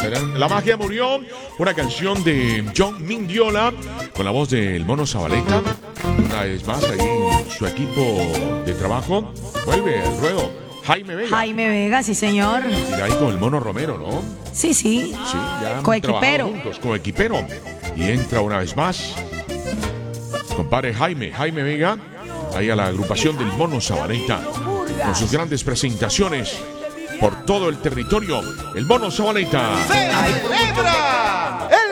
La magia murió, una canción de John Mendiola con la voz del Mono Zabaleta. Una vez más ahí su equipo de trabajo vuelve al ruedo. Jaime Vega. Jaime Vega, sí señor. Y ahí con el Mono Romero, ¿no? Sí, sí. Sí, ya han Coequipero. trabajado juntos, coequipero. Y entra una vez más compadre Jaime Vega, ahí a la agrupación del Mono Zabaleta, con sus grandes presentaciones por todo el territorio. El Mono Zabaleta. ¡Celebra!